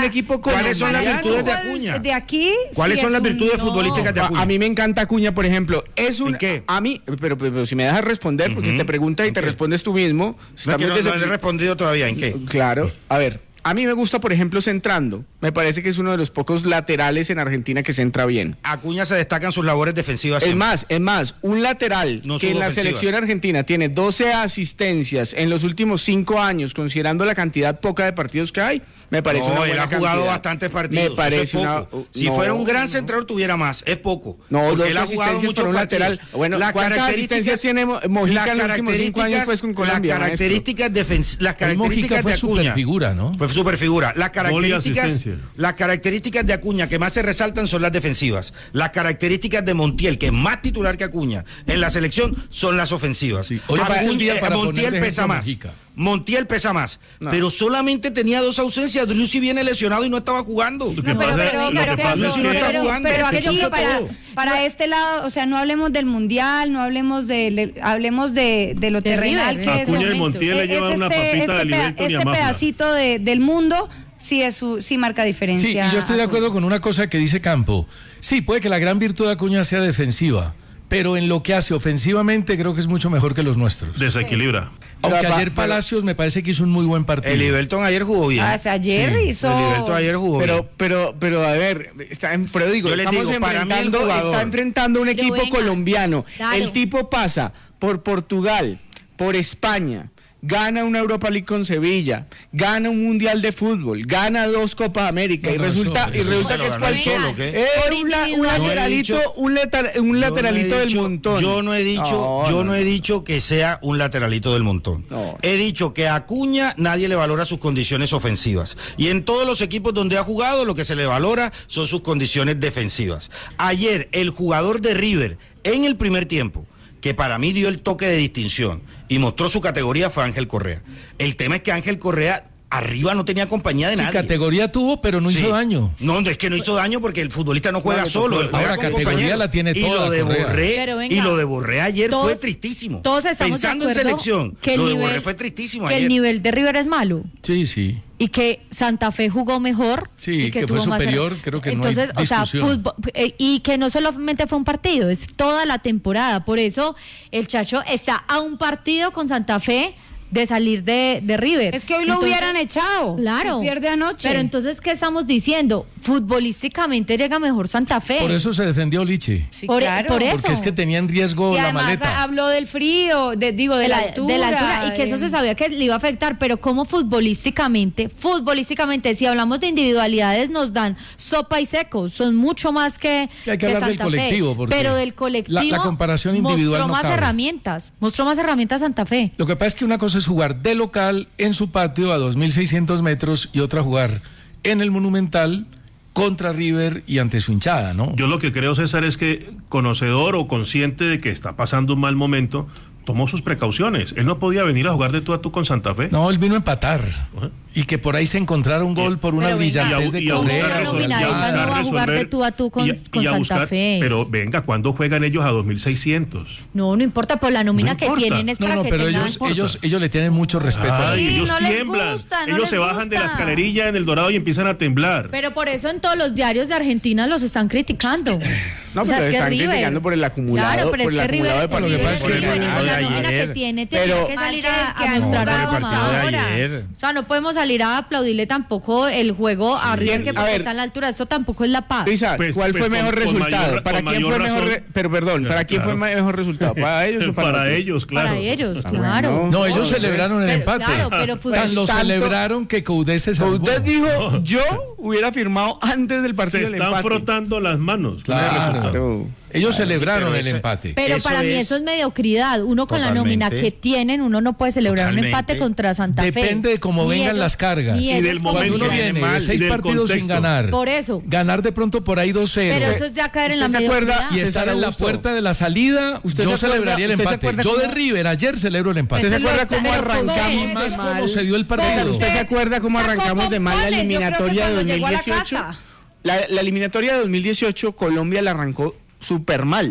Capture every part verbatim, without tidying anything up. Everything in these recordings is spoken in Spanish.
equipo colombiano. ¿Cuáles son las virtudes de Acuña? De aquí. ¿Cuáles sí son las un, virtudes no. futbolísticas de Acuña? A mí me encanta Acuña, por ejemplo. Es un. ¿En qué? A mí, pero, pero, pero si me dejas responder, porque Uh-huh. te preguntas y te qué? respondes tú mismo. No, es que no, no he respondido todavía. ¿En qué? Claro. A ver, a mí me gusta, por ejemplo, centrando. Me parece que es uno de los pocos laterales en Argentina que centra bien. Acuña se destaca en sus labores defensivas. Es siempre. más, es más, un lateral No que en la ofensivas. selección argentina tiene doce asistencias en los últimos cinco años, considerando la cantidad poca de partidos que hay, me parece no, una él buena ha jugado cantidad. bastantes partidos. Me parece eso es una... poco. Si no, fuera un gran no. centrador tuviera más, es poco. No, porque dos él ha jugado asistencias muchos para un partidos. lateral. Bueno, Las ¿cuántas características- asistencias tiene Mo- Mojica las en los últimos cinco años pues, con Colombia? Las características, defen- las características fue de Acuña. superfigura, ¿no? Fue superfigura. Las Gol y características, asistencia. las características de Acuña que más se resaltan son las defensivas. Las características de Montiel, que es más titular que Acuña en la selección, son las ofensivas. Sí. Hoy Acuña- es un día eh, para Montiel ponerle pesa ejemplo a más. Mojica. Montiel pesa más, No. pero solamente tenía dos ausencias. Driussi viene lesionado y no estaba jugando. Lo que No, pero, pasa- pero, lo pero, que pasa pero, es que- no está pero- jugando, pero se aquí puso para, todo. para este lado, o sea, no hablemos del mundial, no hablemos de, le- hablemos de, de lo De terrenal River, que es. Acuña y es- Montiel le es llevan una este- papita este de peda- Liverpool y a Este Mafra. pedacito de, del mundo sí es su, sí marca diferencia. Sí, y yo estoy de acuerdo con una cosa que dice Campo. Sí, puede que la gran virtud de Acuña sea defensiva, pero en lo que hace ofensivamente creo que es mucho mejor que los nuestros. Desequilibra. Aunque Pero, ayer pero- Palacios me parece que hizo un muy buen partido. El Liberton ayer jugó bien. Ah, o sea, ayer Sí. hizo. El Liberton ayer jugó bien. Pero, pero, pero a ver, está en, pero digo, Yo les estamos digo, para mí el enfrentando, jugador- está enfrentando un equipo venga, colombiano. claro. El tipo pasa por Portugal, por España, gana una Europa League con Sevilla, gana un Mundial de Fútbol, gana dos Copas América No, y no, resulta eso- y eso resulta se lo que es ganó él cualquier solo, ¿qué? eh, Por un, la- un individual. lateralito, Yo no he dicho- un, letar- un Yo no he lateralito del dicho- montón. Yo no he dicho, No, yo no, no he no. dicho que sea un lateralito del montón. No. He dicho que a Acuña nadie le valora sus condiciones ofensivas. Y en todos los equipos donde ha jugado, lo que se le valora son sus condiciones defensivas. Ayer, el jugador de River, en el primer tiempo, que para mí dio el toque de distinción y mostró su categoría, fue Ángel Correa. El tema es que Ángel Correa arriba no tenía compañía de Sí, nadie. categoría tuvo, pero no Sí. hizo daño. No, no, es que no hizo daño porque el futbolista no juega No, le tocó. solo. él juega Ahora, con categoría compañeros. la tiene y toda, lo de Correa. Borré, Pero venga, y lo de Borré ayer todos- fue tristísimo. todos estamos de Pensando en acuerdo selección, que el lo de nivel- Borré fue tristísimo que ayer. el nivel de River es malo Sí, sí. y que Santa Fe jugó mejor. Sí, y que fue tuvo más- superior, creo que no hay Entonces, o sea, discusión. fútbol, eh, y que no solamente fue un partido, es toda la temporada. Por eso el Chacho está a un partido con Santa Fe de salir de, de River. Es que hoy lo Entonces, hubieran echado. Claro. Se pierde anoche. Pero entonces, ¿qué estamos diciendo? Futbolísticamente llega mejor Santa Fe. Por eso se defendió Lichi. Sí, por, claro. por eso. Porque es que tenía en riesgo Y la además maleta. habló del frío, de, digo, de, de la, la, altura. de la altura y que eso de- se sabía que le iba a afectar, pero como futbolísticamente, futbolísticamente, si hablamos de individualidades nos dan sopa y seco, son mucho más que, Sí, hay que hablar del Santa Fe, colectivo, porque pero del colectivo la- la comparación individual mostró no más cabe. herramientas, mostró más herramientas Santa Fe. Lo que pasa es que una cosa es jugar de local en su patio a dos mil seiscientos metros y otra jugar en el Monumental contra River y ante su hinchada, ¿no? Yo lo que creo, César, es que conocedor o consciente de que está pasando un mal momento, tomó sus precauciones. Él no podía venir a jugar de tú a tú con Santa Fe. No, él vino a empatar. Ajá. Y que por ahí se encontrara un gol por una Pero venga, brillantez Y a- de y a buscar Correa. no, resol- nómina, y a esa buscar no va a jugar de resolver- tú a tú con- y a- con y a Santa buscar- Fe. Pero venga, ¿cuándo juegan ellos a dos mil seiscientos? No, no importa, por la nómina No que importa. tienen es No, para no, que pero tengan... ellos, ellos, ellos le tienen mucho respeto. Ay, Sí, ellos no les tiemblan. gusta, no ellos les se bajan de la gusta. escalerilla en el Dorado y empiezan a temblar. Pero por eso en todos los diarios de Argentina los están criticando. No, O sea, pero es que están River- criticando por el acumulado, Claro, pero por es el que River, acumulado de Lo que River, pasa es que River, el con la partido de nómina ayer- que tiene, pero- tenía que salir a, a que han mostrar jugado algo el partido de más. ayer. O sea, no podemos salir a aplaudirle tampoco el juego a River que A porque ver. está en la altura. Esto tampoco es la paz. Luisa, Pues- ¿cuál pues fue con- mejor con resultado? mayor- ¿Para con quién fue mayor mejor? razón. re- Pero perdón, ¿para quién Claro. fue mejor resultado? ¿Para ellos o para, Para otros? ellos, claro. Para ellos, Ah, claro. bueno. No, ellos No, celebraron el pero- empate. claro, pero fútbol- Tan lo Tanto- celebraron que Coudet se salvó. Usted dijo, yo hubiera firmado antes del Se partido del están empate. frotando las manos. con el Claro. resultado. Claro. Ellos Claro, celebraron pero el ese- empate. Pero Eso para mí es- eso es mediocridad. Uno con la nómina Totalmente. que tienen, uno no puede celebrar un Totalmente. empate contra Santa Fe. Depende de cómo Ni vengan ellos- las cargas. ni Y ellos del como momento. Cuando uno vienen. viene de mal, seis del partidos sin contexto. ganar, Por eso. ganar de pronto por ahí dos cero Pero eso es ya caer en la ¿Usted se acuerda? mediocridad. y César estar en la Augusto. puerta de la salida, ¿Usted yo se acuerda- celebraría el usted se empate. acuerda Yo de cómo- River ayer celebro el empate. ¿Usted se Lo acuerda está- cómo pero arrancamos ¿cómo de es? Más mal? cómo se dio el partido. ¿Usted se acuerda cómo Sacó arrancamos de mal la pompones, yo creo que eliminatoria de cuando llegó a la dos mil dieciocho? casa. La, la eliminatoria de dos mil dieciocho, Colombia la arrancó súper mal.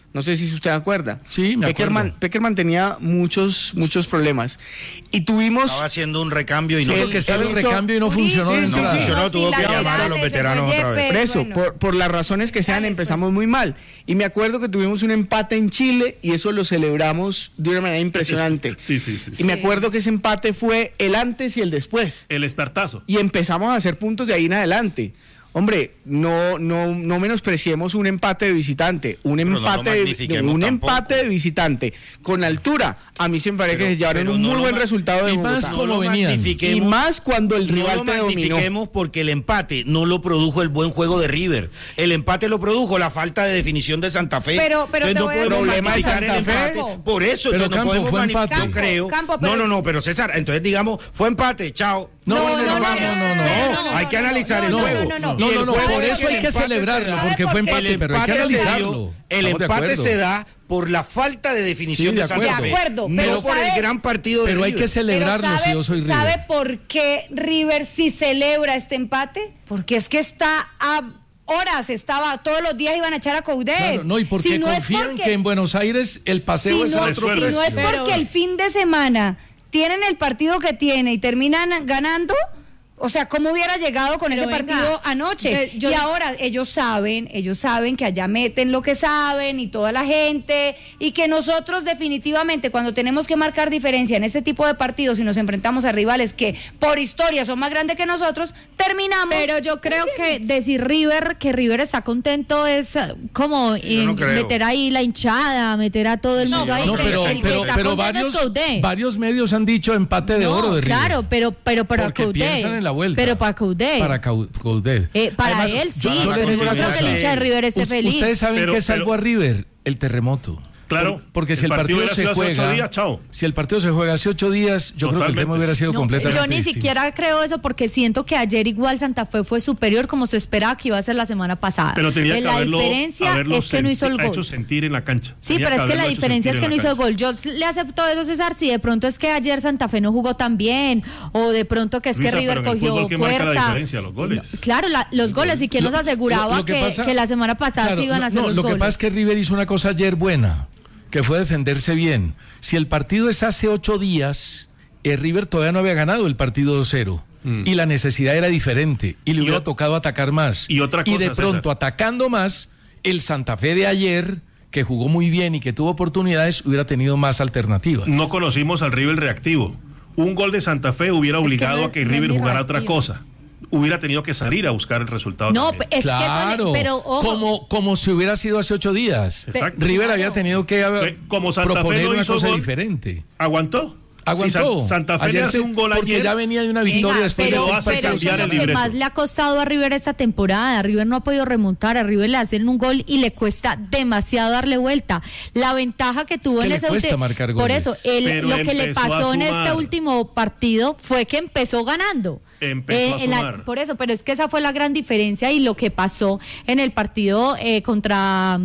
No sé si usted se acuerda. Sí, me Peckerman, acuerdo. Peckerman tenía muchos, muchos problemas. Y tuvimos... Estaba haciendo un recambio y Sí, no... El que estaba en él hizo- recambio y no funcionó de sí, sí, entrada. sí. funcionó, tuvo que llamar a los veteranos otra vez. Por eso, bueno. por, por las razones que sean, Dale, empezamos pues. muy mal. Y me acuerdo que tuvimos un empate en Chile y eso lo celebramos de una manera impresionante. Sí, sí, sí. Y me acuerdo que ese empate fue el antes y el después. El estartazo. Y empezamos a hacer puntos de ahí en adelante. Hombre, no, no, no menospreciemos un empate de visitante, un Pero no empate, lo de, magnifiquemos un tampoco. empate de visitante con altura. A mí se me parece Pero- que se llevaron pero un no muy lo buen ma- resultado de y Bogotá. más No como lo venían. magnifiquemos. Y más cuando el rival no te lo dominó. magnifiquemos porque el empate no lo produjo el buen juego de River. El empate lo produjo la falta de definición de Santa Fe. Pero- pero entonces te no voy a podemos decir- magnificar el Problema de Santa empate. Fe. Por eso, Pero, entonces no Campo, podemos fue magnificar. empate. Yo creo. Campo, pero- No, no, no, pero César, entonces digamos, fue empate, chao. No, No, no, no, no, no, no, no, no, no, No, no, hay que no, analizar no, el no, juego. no, no, Y no, el no, no, juego por es eso que hay el que empate se celebrarlo, da- porque fue empate, el pero hay que empate se dio- analizarlo. El Estamos de empate acuerdo. se da por la falta de definición Sí, de de Santa acuerdo. Fe. De acuerdo, no pero por ¿sabe? el gran partido de Pero hay River. que celebrarlo Pero si yo soy River. ¿Sabe por qué River sí celebra este empate? Porque es que está a horas, estaba todos los días iban a echar a Coudet. Claro, no, y porque Si no es confían porque- que en Buenos Aires el paseo si es no, a al otro suelo. si no es precio. porque el fin de semana tienen el partido que tiene y terminan ganando, o sea, ¿cómo hubiera llegado con Pero ese venga, partido anoche? eh, yo- y ahora ellos saben, ellos saben que allá meten lo que saben y toda la gente, y que nosotros definitivamente cuando tenemos que marcar diferencia en este tipo de partidos y nos enfrentamos a rivales que por historia son más grandes que nosotros, terminamos. Pero yo creo que decir River, que River está contento es eh, como Yo no eh, creo. meter ahí la hinchada, meter a todo el No, mundo ahí. No, El pero, El que pero, está pero contento es varios, Coudet. varios medios han dicho empate de No, oro de River. claro, pero pero para Porque Coudet. piensan en la vuelta. Pero para Coudet. Para Cau- Coudet. Eh, para Además, él sí. yo- yo les digo no una creo que el cosa. hincha de River esté Us- feliz. Ustedes saben Pero- qué salvó pero- a River, el terremoto. Claro, Por- porque si el el partido partido, hubiera se sido hace juega, ocho días, chao. si el partido se juega hace ocho días, yo creo que el Totalmente. tema hubiera sido No, completamente yo ni distinto. siquiera creo eso porque siento que ayer igual Santa Fe fue superior como se esperaba que iba a ser la semana pasada. Pero tenía Eh, que la haberlo, diferencia haberlo es que no hizo el senti- gol. hecho sentir en la cancha. Sí, Tenía pero es que la haberlo hecho diferencia es sentir que no en hizo la el gol. Yo le acepto eso, César, si de pronto es que ayer Santa Fe no jugó tan bien, o de pronto que es Luisa, que River pero en el cogió fútbol, ¿qué marca la fuerza. diferencia? Los goles. No, claro, la- los goles, y quién nos Lo- aseguraba lo- lo que, pasa- que la semana pasada claro, se iban a no, hacer no, los lo goles. que pasa es que River hizo una cosa ayer buena, que fue defenderse bien. Si el partido es hace ocho días, el River todavía no había ganado el partido dos cero. Mm. Y la necesidad era diferente. Y le Y hubiera ot- tocado atacar más. y otra cosa, de pronto, César. atacando más, el Santa Fe de ayer, que jugó muy bien y que tuvo oportunidades, hubiera tenido más alternativas. No conocimos al River reactivo. Un gol de Santa Fe hubiera Es que obligado no- a que no es River ni jugara otra reactivo. cosa. Hubiera tenido que salir a buscar el resultado. No, también. es que eso Claro, le- pero ojo, como, como si hubiera sido hace ocho días. Exacto. River Claro. había tenido que haber- Eh, como Santa Fe proponer no una hizo cosa gol, diferente. ¿Aguantó? Aguantó. Si San- Santa Fe le Ayer hace se- un gol porque ayer. ya venía de una victoria Venga, después pero, lo de hace pero eso es cambiar lo el que libreto. más le ha costado a River esta temporada. River no ha podido remontar, a River le hacen un gol y le cuesta demasiado darle vuelta. La ventaja que tuvo que en le ese cuesta ulti- marcar por goles. eso, el- Pero lo que le empezó a pasó en este sumar. último partido fue que empezó ganando. Empezó a en la- sumar. por eso, pero es que esa fue la gran diferencia y lo que pasó en el partido eh, contra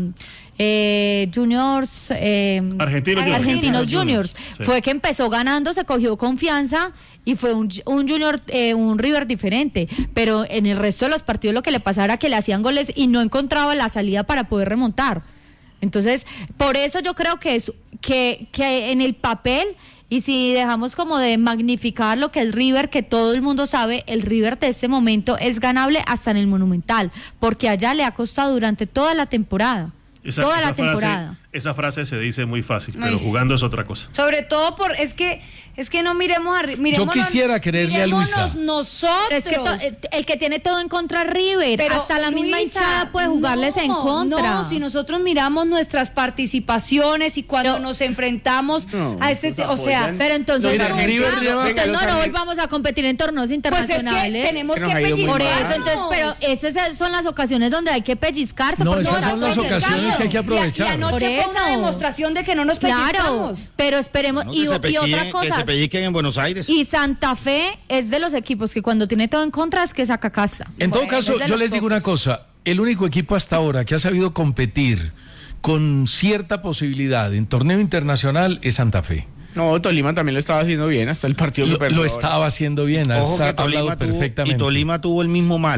eh, Juniors, eh, Argentinos Juniors. Argentinos Argentinos Juniors, Juniors, sí. fue que empezó ganando, se cogió confianza y fue un, un Junior, eh, un River diferente, pero en el resto de los partidos lo que le pasaba era que le hacían goles y no encontraba la salida para poder remontar. Entonces, por eso yo creo que es que, que en el papel, y si dejamos como de magnificar lo que es River, que todo el mundo sabe, el River de este momento es ganable hasta en el Monumental, porque allá le ha costado durante toda la temporada. Esa- toda esa la frase- temporada. esa frase se dice muy fácil, Ay. pero jugando es otra cosa. Sobre todo por, es que, es que no miremos a Ri- miremonos- quisiera creerle a Luisa. miremonos nosotros. Pero es que to- eh, el que tiene todo en contra es River, Pero, hasta la misma Luisa, hinchada puede jugarles no, en contra. No, si nosotros miramos nuestras participaciones y cuando Pero- nos enfrentamos No, a este, nos te- o sea, apoyan. Pero entonces Mira, nunca, River, entonces venga, los no, no argen- volvamos a competir en torneos pues es que internacionales. tenemos Que que nos ha ido muy Por mal. eso, entonces, pero esas son las ocasiones donde hay que pellizcarse. No, porque esas no son las las cosas, ocasiones que hay que claro. aprovechar. Y, y anoche Por fue una eso. demostración de que no nos Claro, pellizcamos. pero esperemos. No, y, que, se y pellizquen, otra que cosa. se pellizquen en Buenos Aires. Y Santa Fe es de los equipos que cuando tiene todo en contra es que saca casta. En todo Bueno, caso, es de yo los les digo pocos. una cosa. El único equipo hasta ahora que ha sabido competir con cierta posibilidad en torneo internacional es Santa Fe. No, Tolima también lo estaba haciendo bien hasta el partido Lo, que perdió lo ahora. estaba haciendo bien, has Ojo que hablado Tolima tuvo, y perfectamente. Tolima tuvo el mismo mal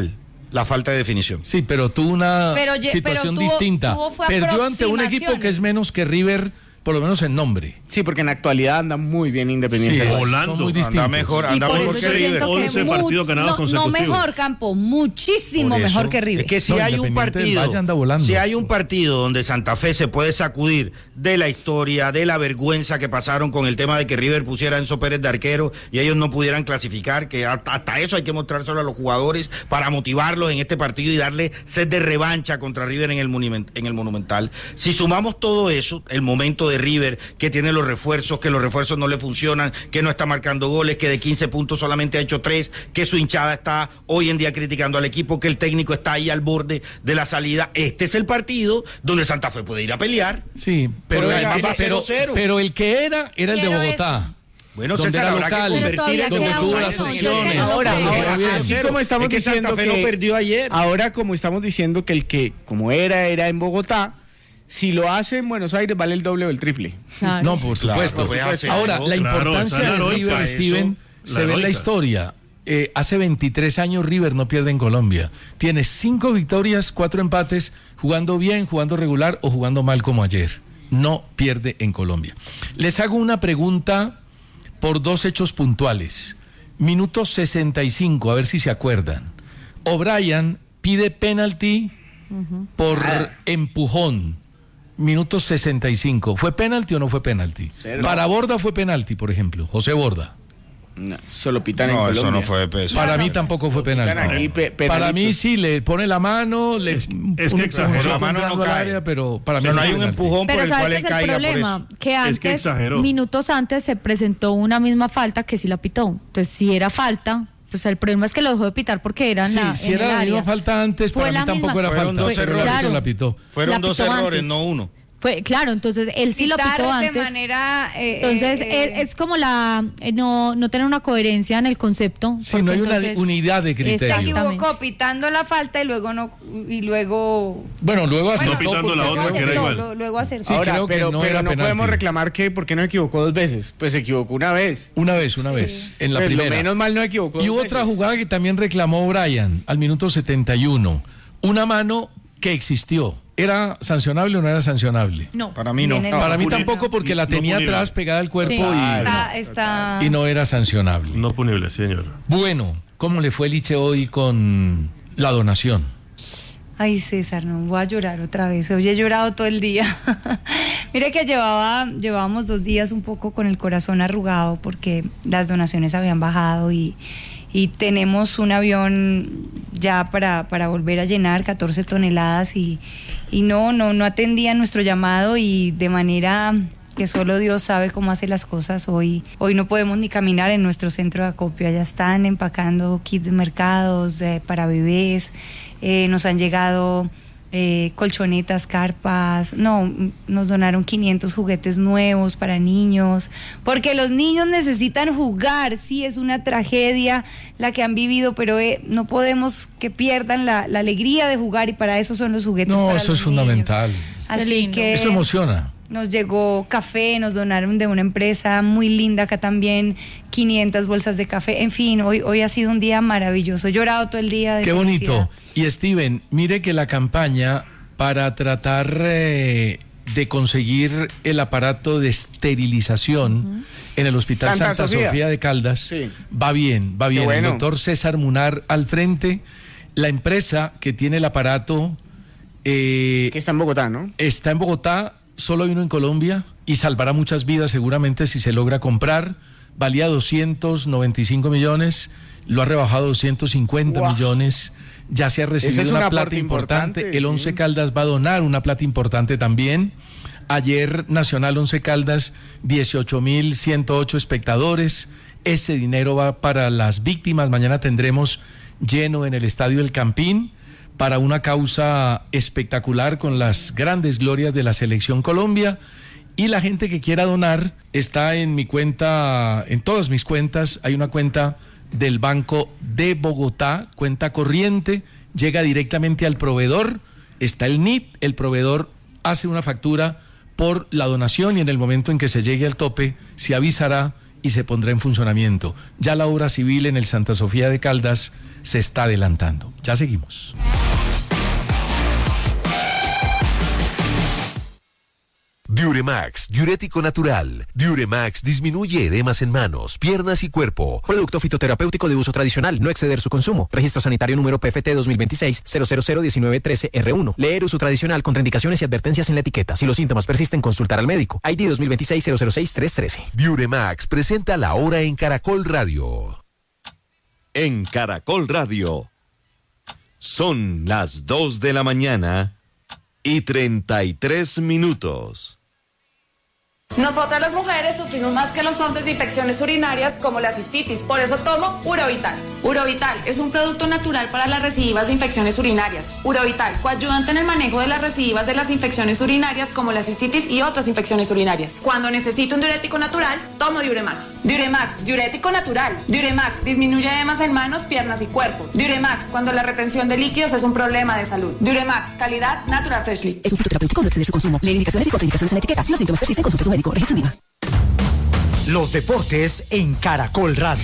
la falta de definición. Sí, pero tuvo una Pero, situación pero tuvo, distinta. tuvo fue Perdió ante un equipo que es menos que River, por lo menos en nombre. Sí, porque en la actualidad anda muy bien Independiente. Sí, del Valle. volando. son muy Anda distintos. mejor, Y anda por mejor eso que yo River. siento que once partidos ganados no, no consecutivos. mejor, Campo, muchísimo Por eso, mejor que River. Es que si No, hay un Independiente del partido, Valle anda volando. si hay un partido donde Santa Fe se puede sacudir de la historia, de la vergüenza que pasaron con el tema de que River pusiera a Enzo Pérez de arquero y ellos no pudieran clasificar, que hasta, hasta eso hay que mostrárselo a los jugadores para motivarlos en este partido y darle sed de revancha contra River en el, monument, en el Monumental. Si sumamos todo eso, el momento de River, que tiene los refuerzos, que los refuerzos no le funcionan, que no está marcando goles, que de quince puntos solamente ha hecho tres, que su hinchada está hoy en día criticando al equipo, que el técnico está ahí al borde de la salida. Este es el partido donde Santa Fe puede ir a pelear. Sí, pero, Porque el, además va que- pero, cero cero. pero el que era, era el de Quiero Bogotá. Bueno, Donde César, era habrá local, que Pero convertir todavía en donde queda tuvo uno, las entonces, opciones. Ahora, no, ahora, bien. así como estamos Es que diciendo Santa Fe que no perdió ayer. ahora como estamos diciendo que el que como era era en Bogotá, si lo hace en Buenos Aires vale el doble o el triple. Claro. No, por Claro, supuesto. pues hace Ahora, algo. la Claro, importancia está la de heroica, River, eso, Steven, la se ve en la heroica. historia. Eh, hace veintitrés años River no pierde en Colombia. Tiene cinco victorias, cuatro empates, jugando bien, jugando regular o jugando mal como ayer. No pierde en Colombia. Les hago una pregunta por dos hechos puntuales. Minuto sesenta y cinco, a ver si se acuerdan. O'Brien pide penalti por empujón. Minuto sesenta y cinco. ¿Fue penalti o no fue penalti? Cero. Para Borda fue penalti, por ejemplo. José Borda. No, solo pitan en No, Colombia. eso no fue de peso. Para mí tampoco fue penalti. Pitan aquí pe- Para mí penalitos. sí, le pone la mano, le Es- un- es que un- exageró. un- La mano no entrando al cae. área, pero para mí O sea, sí no hay fue un penalti. empujón por Pero el ¿sabes cual qué él es el caiga por problema? eso. Que Es antes, que exageró. minutos antes, se presentó una misma falta que sí la pitó. Entonces, si era falta, pues el problema es que lo dejó de pitar porque era en Sí, la, si en era el la área. misma falta antes, Fue para mí la tampoco misma. era Fueron falta. dos pero errores. el árbitro Claro. la pitó. Fueron La dos pitó errores, antes. no uno. Fue, claro, entonces él sí lo Pitar pitó de antes. manera, eh, Entonces, eh, es, es como la eh, no, no tener una coherencia en el concepto. Sí, porque no hay una entonces- unidad de se criterio. Exactamente. equivocó pitando la falta y luego no y luego Bueno, luego aceptó. No pitando porque la creo otra, que que era acertó, igual. lo- luego acertó. Sí, Ahora, creo que pero, no pero era no penalti. podemos reclamar que por qué no equivocó dos veces. Pues se equivocó una vez. Una vez, una vez, en la Pues lo primera. menos mal no equivocó. Y dos hubo otra veces. jugada que también reclamó Brian al minuto setenta y uno. Una mano que existió. ¿Era sancionable o no era sancionable? No. Para mí no. Viene No, Para mí punible. tampoco porque la No tenía punible. atrás pegada al cuerpo Sí. y, Está, está... y no era sancionable. No punible, señor. Bueno, ¿cómo le fue Liche hoy con la donación? Ay, César, no voy a llorar otra vez. Hoy he llorado todo el día. Mire que llevaba, llevábamos dos días un poco con el corazón arrugado porque las donaciones habían bajado y, y tenemos un avión ya para, para volver a llenar catorce toneladas y, y no, no, no atendían nuestro llamado y de manera que solo Dios sabe cómo hace las cosas. Hoy, hoy no podemos ni caminar en nuestro centro de acopio. Allá están empacando kits de mercados eh, para bebés. Eh, nos han llegado eh, colchonetas, carpas. No, nos donaron quinientos juguetes nuevos para niños. Porque los niños necesitan jugar. Sí, es una tragedia la que han vivido, pero eh, no podemos que pierdan la, la alegría de jugar y para eso son los juguetes. No, para eso los es fundamental. niños. Qué Así lindo. que Eso emociona. nos llegó café, nos donaron de una empresa muy linda acá también, quinientas bolsas de café. En fin, hoy, hoy ha sido un día maravilloso. He llorado todo el día. De Qué bonito. felicidad. Y Steven, mire que la campaña para tratar eh, de conseguir el aparato de esterilización en el Hospital Santa Santa, Sofía. Sofía. de Caldas Sí. va bien, va bien. bueno. El doctor César Munar al frente, la empresa que tiene el aparato eh, Que está en Bogotá, ¿no? está en Bogotá, solo hay uno en Colombia y salvará muchas vidas seguramente si se logra comprar. Valía doscientos noventa y cinco millones, lo ha rebajado a doscientos cincuenta Guau. millones. Ya se ha recibido Ese es un una aporte plata importante. importante, El sí. Once Caldas va a donar una plata importante también. Ayer Nacional Once Caldas, dieciocho mil ciento ocho espectadores. Ese dinero va para las víctimas. Mañana tendremos lleno en el Estadio El Campín para una causa espectacular con las grandes glorias de la Selección Colombia. Y la gente que quiera donar está en mi cuenta, en todas mis cuentas. Hay una cuenta del Banco de Bogotá, cuenta corriente, llega directamente al proveedor, está el N I T, el proveedor hace una factura por la donación y en el momento en que se llegue al tope se avisará y se pondrá en funcionamiento. Ya la obra civil en el Santa Sofía de Caldas se está adelantando. Ya seguimos. Diuremax, diurético natural. Diuremax disminuye edemas en manos, piernas y cuerpo. Producto fitoterapéutico de uso tradicional, no exceder su consumo. Registro sanitario número P F T dos mil veintiséis cero cero cero diecinueve trece R uno. Leer uso tradicional, contraindicaciones y advertencias en la etiqueta. Si los síntomas persisten, consultar al médico. I D dos mil veintiséis cero cero seis tres trece. Diuremax presenta la hora en Caracol Radio. En Caracol Radio. Son las dos de la mañana y treinta y tres minutos. Nosotras las mujeres sufrimos más que los hombres de infecciones urinarias como la cistitis, por eso tomo Urovital. Urovital es un producto natural para las recidivas de infecciones urinarias. Urovital, coayudante en el manejo de las recidivas de las infecciones urinarias como la cistitis y otras infecciones urinarias. Cuando necesito un diurético natural, tomo Diuremax. Diuremax, diurético natural. Diuremax disminuye edemas en manos, piernas y cuerpo. Diuremax, cuando la retención de líquidos es un problema de salud. Diuremax, calidad Natural Freshly. Es un fitoterapéutico, no exceder su consumo. Leer indicaciones y contraindicaciones en la etiqueta. Si los síntomas persisten, consulte a su médico. Registro IVA. Los deportes en Caracol Radio.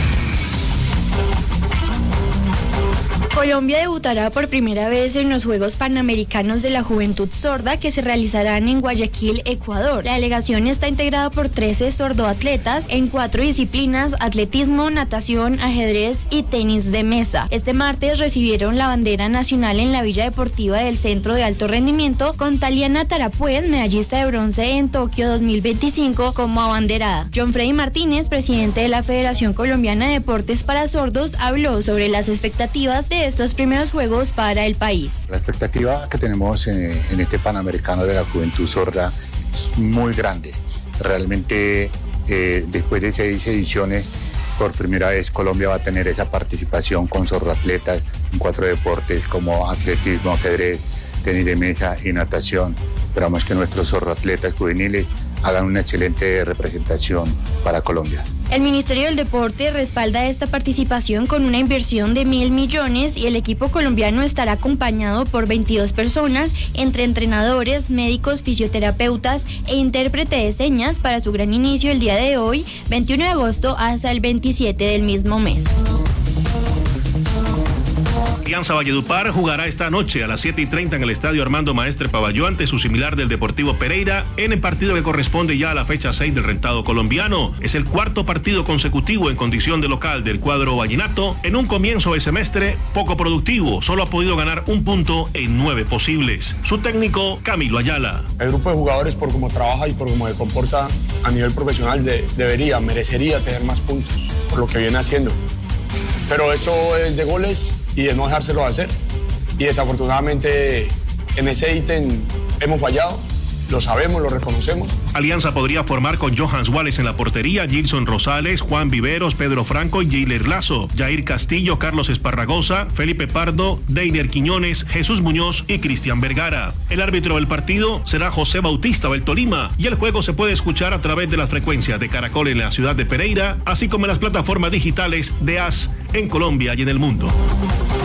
Colombia debutará por primera vez en los Juegos Panamericanos de la Juventud Sorda que se realizarán en Guayaquil, Ecuador. La delegación está integrada por trece sordoatletas en cuatro disciplinas: atletismo, natación, ajedrez y tenis de mesa. Este martes recibieron la bandera nacional en la Villa Deportiva del Centro de Alto Rendimiento, con Taliana Tarapuez, medallista de bronce en Tokio dos mil veinticinco, como abanderada. John Freddy Martínez, presidente de la Federación Colombiana de Deportes para Sordos, habló sobre las expectativas de estos primeros Juegos para el país. La expectativa que tenemos en, en este Panamericano de la Juventud Sorda es muy grande. Realmente, eh, después de seis ediciones, por primera vez Colombia va a tener esa participación con sordoatletas en cuatro deportes como atletismo, ajedrez, tenis de mesa y natación. Esperamos que nuestros sordoatletas juveniles hagan una excelente representación para Colombia. El Ministerio del Deporte respalda esta participación con una inversión de mil millones y el equipo colombiano estará acompañado por veintidós personas, entre entrenadores, médicos, fisioterapeutas e intérprete de señas para su gran inicio el día de hoy, veintiuno de agosto, hasta el veintisiete del mismo mes. Alianza Valledupar jugará esta noche a las siete y treinta en el Estadio Armando Maestre Pavalló ante su similar del Deportivo Pereira en el partido que corresponde ya a la fecha seis del rentado colombiano. Es el cuarto partido consecutivo en condición de local del cuadro vallenato en un comienzo de semestre poco productivo. Solo ha podido ganar un punto en nueve posibles. Su técnico, Camilo Ayala. El grupo de jugadores, por cómo trabaja y por cómo se comporta a nivel profesional, de, debería, merecería tener más puntos por lo que viene haciendo. Pero esto es de goles y de no dejárselo hacer. Y desafortunadamente en ese ítem hemos fallado. Lo sabemos, lo reconocemos. Alianza podría formar con Johans Wallace en la portería, Gilson Rosales, Juan Viveros, Pedro Franco y Jailer Lazo, Jair Castillo, Carlos Esparragosa, Felipe Pardo, Deiner Quiñones, Jesús Muñoz y Cristian Vergara. El árbitro del partido será José Bautista del Tolima y el juego se puede escuchar a través de las frecuencias de Caracol en la ciudad de Pereira, así como en las plataformas digitales de A S en Colombia y en el mundo.